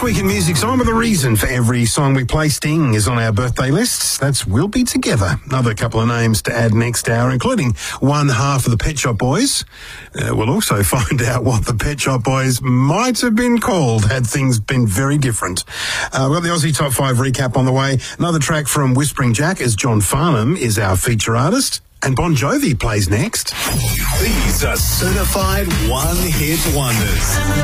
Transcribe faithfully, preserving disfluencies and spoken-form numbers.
Week in Music's on with a reason for every song we play. Sting is on our birthday list. That's We'll Be Together. Another couple of names to add next hour, including one half of the Pet Shop Boys. Uh, we'll also find out what the Pet Shop Boys might have been called had things been very different. Uh, we've got the Aussie Top five recap on the way. Another track from Whispering Jack as John Farnham is our feature artist. And Bon Jovi plays next. These are certified one-hit wonders.